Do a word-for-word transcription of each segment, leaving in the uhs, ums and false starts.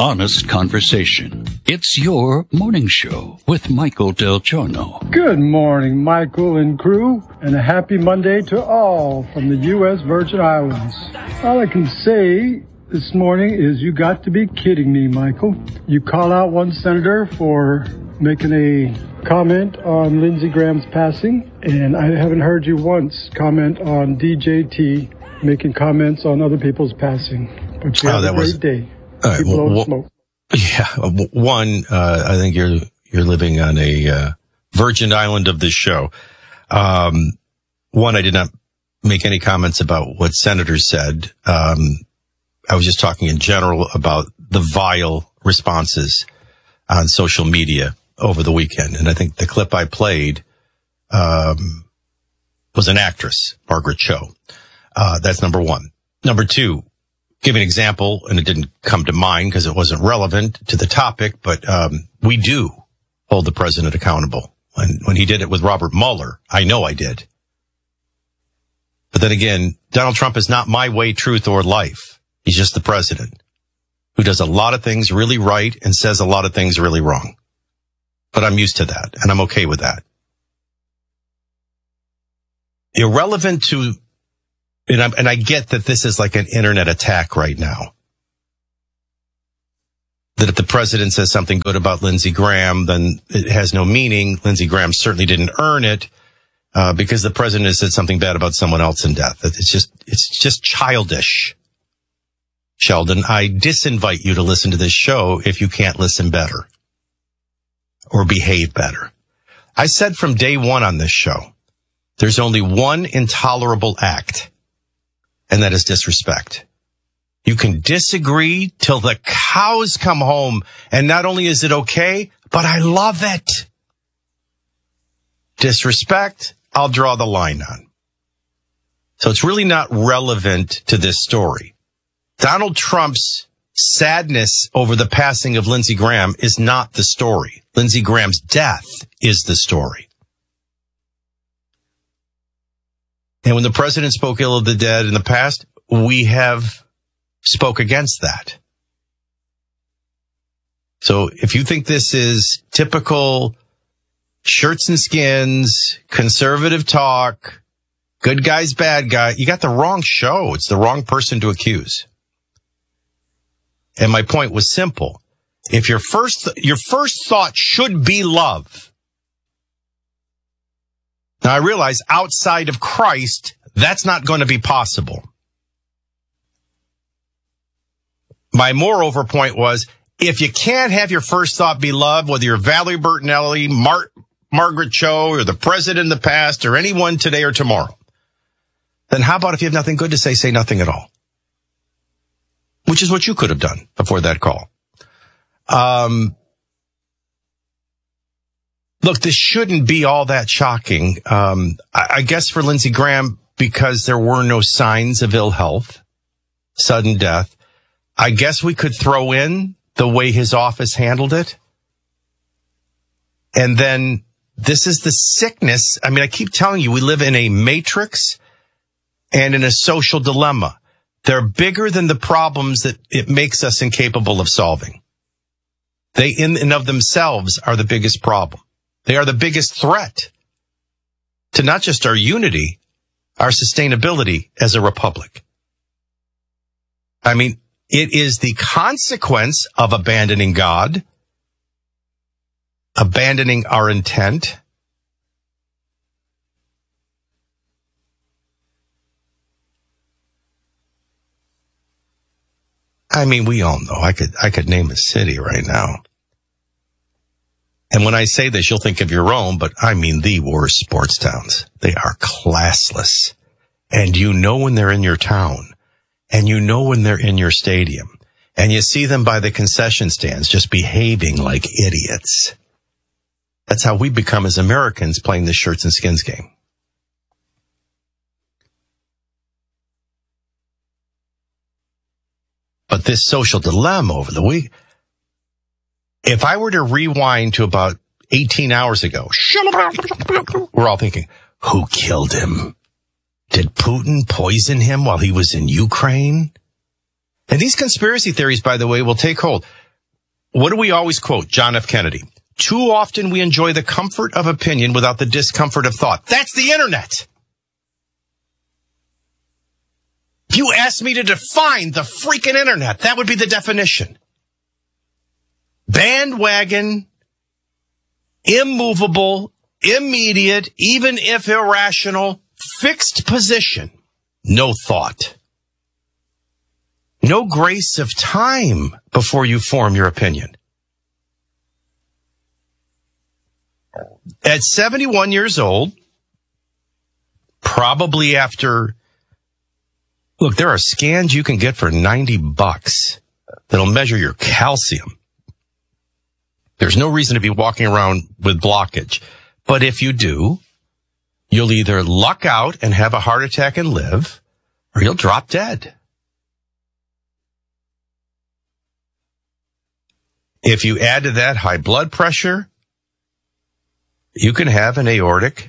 honest conversation. It's your morning show with Michael Del Giorno. Good morning, Michael and crew, and a happy Monday to all from the U S Virgin Islands. All I can say this morning is you got to be kidding me, Michael. You call out one senator for making a comment on Lindsey Graham's passing, and I haven't heard you once comment on D J T making comments on other people's passing. But you oh, have that a great was, day. Uh, Keep blowing well, smoke. Yeah, one, uh, I think you're you're living on a uh, Virgin Island of this show. Um, one, I did not make any comments about what senators said. Um, I was just talking in general about the vile responses on social media over the weekend. And I think the clip I played um, was an actress, Margaret Cho. Uh, that's number one. Number two, give an example, and it didn't come to mind because it wasn't relevant to the topic, but um, we do hold the president accountable. When, when he did it with Robert Mueller, I know I did. But then again, Donald Trump is not my way, truth, or life. He's just the president who does a lot of things really right and says a lot of things really wrong. But I'm used to that, and I'm okay with that. Irrelevant to, and, I'm, and I get that this is like an internet attack right now. That if the president says something good about Lindsey Graham, then it has no meaning. Lindsey Graham certainly didn't earn it uh, because the president has said something bad about someone else in death. It's just, it's just childish. Sheldon, I disinvite you to listen to this show if you can't listen better or behave better. I said from day one on this show, there's only one intolerable act, and that is disrespect. You can disagree till the cows come home, and not only is it okay, but I love it. Disrespect, I'll draw the line on. So it's really not relevant to this story. Donald Trump's sadness over the passing of Lindsey Graham is not the story. Lindsey Graham's death is the story. And when the president spoke ill of the dead in the past, we have spoke against that. So if you think this is typical shirts and skins, conservative talk, good guys, bad guy, you got the wrong show. It's the wrong person to accuse. And my point was simple. If your first, your first thought should be love. Now I realize outside of Christ, that's not going to be possible. My moreover point was, if you can't have your first thought be love, whether you're Valerie Bertinelli, Mar- Margaret Cho, or the president in the past, or anyone today or tomorrow, then how about if you have nothing good to say, say nothing at all? Which is what you could have done before that call. Um, look, this shouldn't be all that shocking. Um, I, I guess for Lindsey Graham, because there were no signs of ill health, sudden death, I guess we could throw in the way his office handled it. And then this is the sickness. I mean, I keep telling you, we live in a matrix and in a social dilemma. They're bigger than the problems that it makes us incapable of solving. They in and of themselves are the biggest problem. They are the biggest threat to not just our unity, our sustainability as a republic. I mean, it is the consequence of abandoning God, abandoning our intent, I mean, we all know. I could, I could name a city right now. And when I say this, you'll think of your own, but I mean the worst sports towns. They are classless. And you know when they're in your town. And you know when they're in your stadium. And you see them by the concession stands just behaving like idiots. That's how we become as Americans playing the shirts and skins game. But this social dilemma over the week, if I were to rewind to about eighteen hours ago, we're all thinking, who killed him? Did Putin poison him while he was in Ukraine? And these conspiracy theories, by the way, will take hold. what do we always quote? John F. Kennedy. Too often we enjoy the comfort of opinion without the discomfort of thought. That's the internet. If you asked me to define the freaking internet, that would be the definition. Bandwagon, immovable, immediate, even if irrational, fixed position, no thought. No grace of time before you form your opinion. At seventy-one years old, probably after, look, there are scans you can get for ninety bucks that'll measure your calcium. There's no reason to be walking around with blockage. But if you do, you'll either luck out and have a heart attack and live, or you'll drop dead. If you add to that high blood pressure, you can have an aortic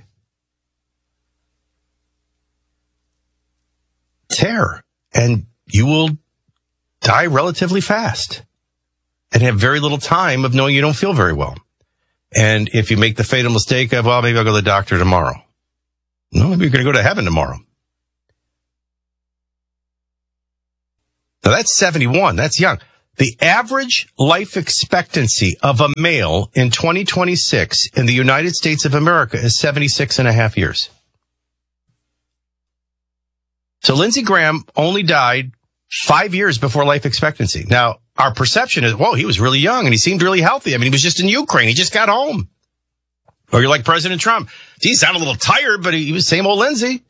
tear, and you will die relatively fast and have very little time of knowing you don't feel very well. And if you make the fatal mistake of, well, maybe I'll go to the doctor tomorrow. No, maybe you're going to go to heaven tomorrow. Now that's seventy-one. That's young. The average life expectancy of a male in twenty twenty-six in the United States of America is seventy-six and a half years. So Lindsey Graham only died five years before life expectancy. Now, our perception is, whoa, he was really young and he seemed really healthy. I mean, he was just in Ukraine. He just got home. Or you're like President Trump. He sounded a little tired, but he was same old Lindsey.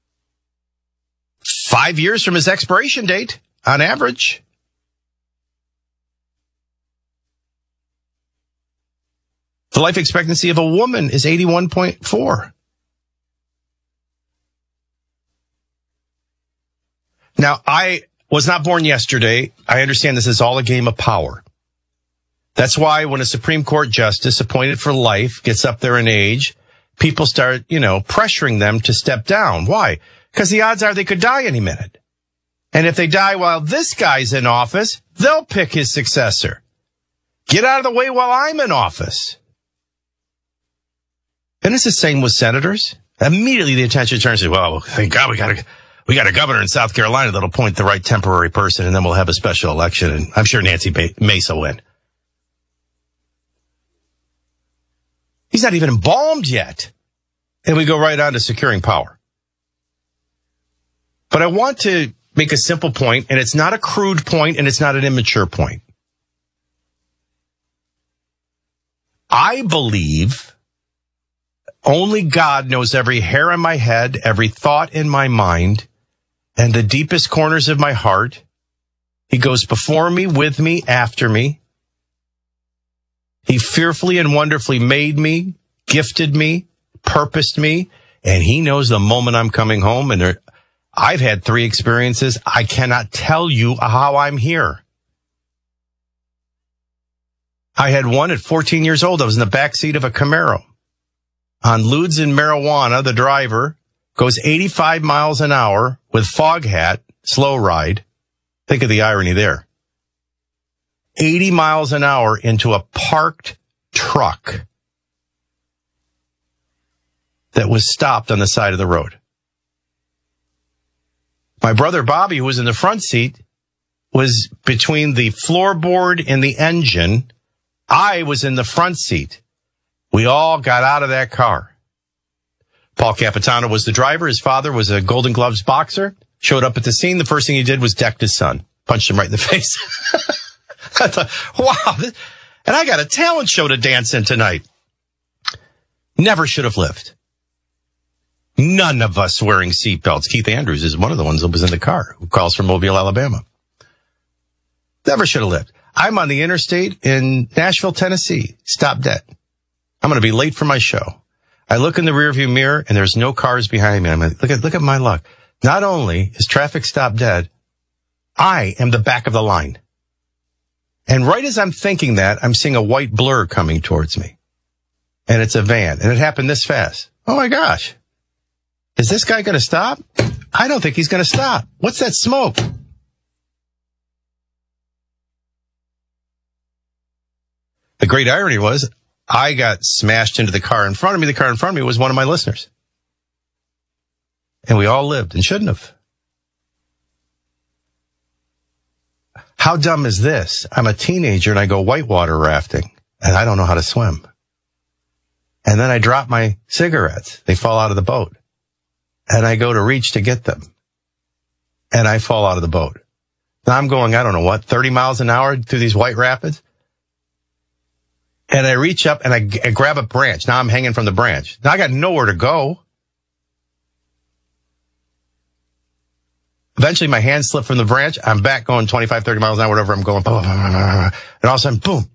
Five years from his expiration date on average. The life expectancy of a woman is eighty-one point four. Now, I was not born yesterday. I understand this is all a game of power. That's why when a Supreme Court justice appointed for life gets up there in age, people start, you know, pressuring them to step down. Why? Because the odds are they could die any minute. And if they die while this guy's in office, they'll pick his successor. Get out of the way while I'm in office. And it's the same with senators. Immediately the attention turns to, well, thank God we got a, we got a governor in South Carolina that'll appoint the right temporary person, and then we'll have a special election, and I'm sure Nancy Mace will win. He's not even embalmed yet. And we go right on to securing power. But I want to make a simple point, and it's not a crude point, and it's not an immature point. I believe only God knows every hair on my head, every thought in my mind, and the deepest corners of my heart. He goes before me, with me, after me. He fearfully and wonderfully made me, gifted me, purposed me, and he knows the moment I'm coming home. And there, I've had three experiences. I cannot tell you how I'm here. I had one at fourteen years old. I was in the back seat of a Camaro. On Ludes and marijuana, the driver goes eighty-five miles an hour with fog hat, slow ride. Think of the irony there. eighty miles an hour into a parked truck that was stopped on the side of the road. My brother Bobby, who was in the front seat, was between the floorboard and the engine. I was in the front seat. We all got out of that car. Paul Capitano was the driver. His father was a Golden Gloves boxer. Showed up at the scene. The first thing he did was decked his son. Punched him right in the face. I thought, wow. This, and I got a talent show to dance in tonight. Never should have lived. None of us wearing seatbelts. Keith Andrews is one of the ones that was in the car, who calls from Mobile, Alabama. Never should have lived. I'm on the interstate in Nashville, Tennessee. Stop dead. I'm going to be late for my show. I look in the rearview mirror and there's no cars behind me. I'm like, look at, look at my luck. Not only is traffic stopped dead, I am the back of the line. And right as I'm thinking that, I'm seeing a white blur coming towards me. And it's a van. And it happened this fast. Oh my gosh. Is this guy going to stop? I don't think he's going to stop. What's that smoke? The great irony was I got smashed into the car in front of me. The car in front of me was one of my listeners. And we all lived and shouldn't have. How dumb is this? I'm a teenager and I go whitewater rafting and I don't know how to swim. And then I drop my cigarettes. They fall out of the boat. And I go to reach to get them. And I fall out of the boat. Now I'm going, I don't know what, thirty miles an hour through these white rapids. And I reach up and I, g- I grab a branch. Now I'm hanging from the branch. Now I got nowhere to go. Eventually my hands slip from the branch. I'm back going twenty-five, thirty miles an hour, whatever I'm going. And all of a sudden, boom.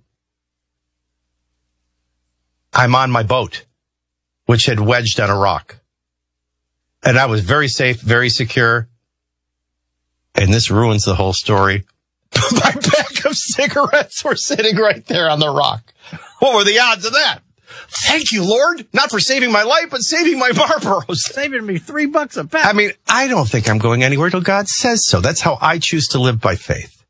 I'm on my boat, which had wedged on a rock. And I was very safe, very secure. And this ruins the whole story. My pack of cigarettes were sitting right there on the rock. What were the odds of that? Thank you, Lord. Not for saving my life, but saving my Marlboros. Saving me three bucks a pack. I mean, I don't think I'm going anywhere till God says so. That's how I choose to live by faith.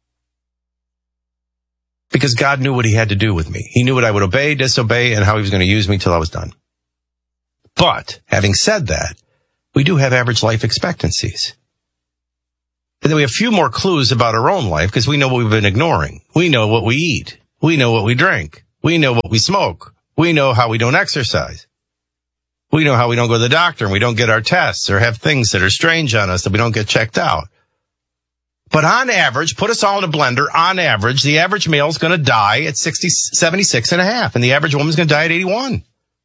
Because God knew what he had to do with me. He knew what I would obey, disobey, and how he was going to use me till I was done. But having said that, we do have average life expectancies. And then we have a few more clues about our own life because we know what we've been ignoring. We know what we eat. We know what we drink. We know what we smoke. We know how we don't exercise. We know how we don't go to the doctor and we don't get our tests or have things that are strange on us that we don't get checked out. But on average, put us all in a blender, on average, the average male is going to die at sixty, seventy-six and a half, and the average woman is going to die at eighty-one.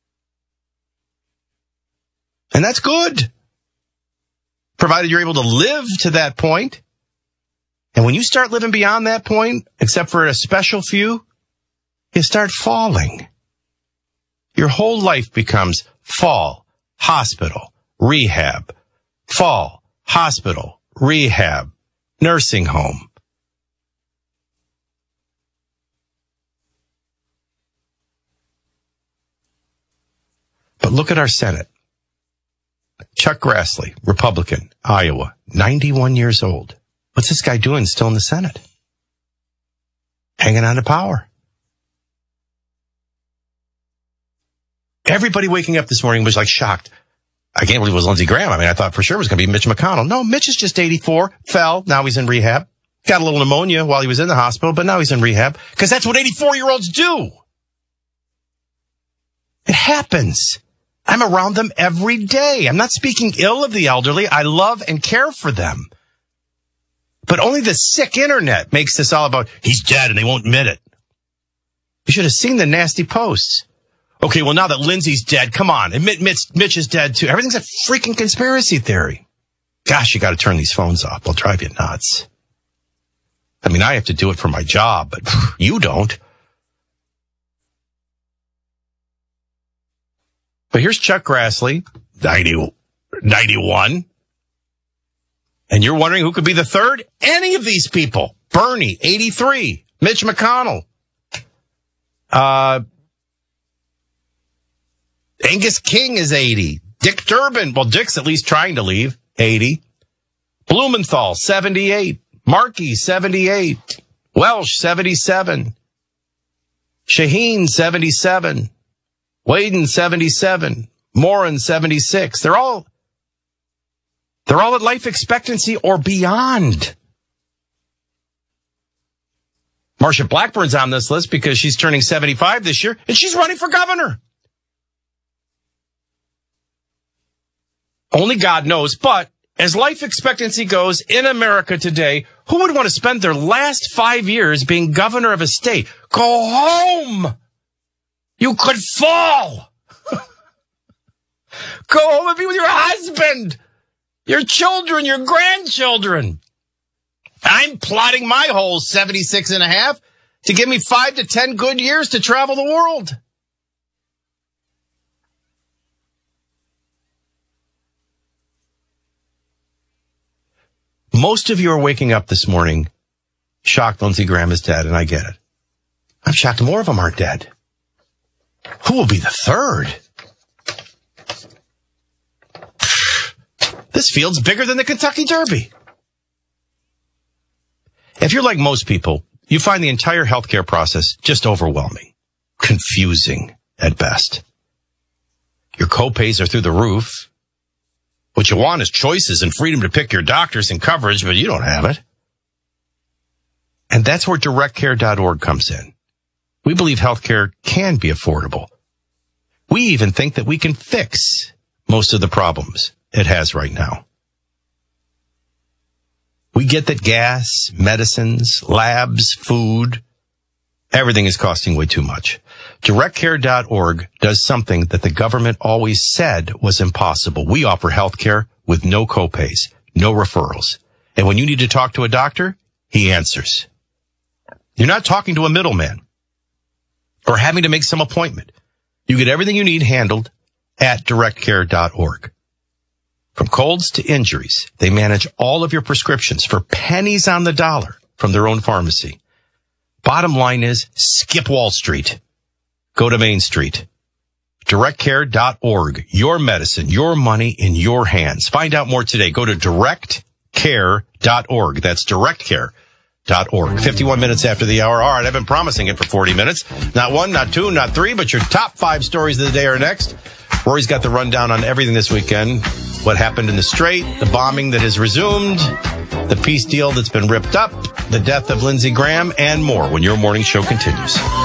And that's good, provided you're able to live to that point. And when you start living beyond that point, except for a special few, you start falling. Your whole life becomes fall, hospital, rehab, fall, hospital, rehab, nursing home. But look at our Senate. Chuck Grassley, Republican, Iowa, ninety-one years old. What's this guy doing still in the Senate? Hanging on to power. Everybody waking up this morning was like shocked. I can't believe it was Lindsey Graham. I mean, I thought for sure it was going to be Mitch McConnell. No, Mitch is just eighty-four, fell, now he's in rehab. Got a little pneumonia while he was in the hospital, but now he's in rehab because that's what eighty-four-year-olds do. It happens. I'm around them every day. I'm not speaking ill of the elderly. I love and care for them. But only the sick internet makes this all about, he's dead and they won't admit it. You should have seen the nasty posts. Okay, well, now that Lindsay's dead, come on, admit Mitch, Mitch is dead too. Everything's a freaking conspiracy theory. Gosh, you got to turn these phones off. They'll drive you nuts. I mean, I have to do it for my job, but you don't. But here's Chuck Grassley, ninety, ninety-one. And you're wondering who could be the third? Any of these people. Bernie, eighty-three. Mitch McConnell. Uh, Angus King is eighty. Dick Durbin, well, Dick's at least trying to leave, eighty. Blumenthal, seventy-eight. Markey, seventy-eight. Welsh, seventy-seven. Shaheen, seventy-seven. Whedon, seventy-seven. Morin, seventy-six. They're all, they're all at life expectancy or beyond. Marsha Blackburn's on this list because she's turning seventy-five this year and she's running for governor. Only God knows, but as life expectancy goes in America today, who would want to spend their last five years being governor of a state? Go home! You could fall! Go home and be with your husband, your children, your grandchildren. I'm plotting my whole seventy-six and a half to give me five to ten good years to travel the world. Most of you are waking up this morning shocked Lindsey Graham is dead, and I get it. I'm shocked more of them aren't dead. Who will be the third? This field's bigger than the Kentucky Derby. If you're like most people, you find the entire healthcare process just overwhelming. confusing at best. Your copays are through the roof. What you want is choices and freedom to pick your doctors and coverage, but you don't have it. And that's where direct care dot org comes in. We believe healthcare can be affordable. We even think that we can fix most of the problems it has right now. We get that gas, medicines, labs, food, everything is costing way too much. direct care dot org does something that the government always said was impossible. We offer healthcare with no copays, no referrals. And when you need to talk to a doctor, he answers. You're not talking to a middleman or having to make some appointment. You get everything you need handled at direct care dot org. From colds to injuries, they manage all of your prescriptions for pennies on the dollar from their own pharmacy. Bottom line is, skip Wall Street. Go to Main Street. direct care dot org. Your medicine, your money in your hands. Find out more today. Go to direct care dot org. That's direct care dot org. fifty-one minutes after the hour. All right, I've been promising it for forty minutes. Not one, not two, not three, but your top five stories of the day are next. Rory's got the rundown on everything this weekend. What happened in the Strait, the bombing that has resumed, the peace deal that's been ripped up, the death of Lindsey Graham, and more when your morning show continues.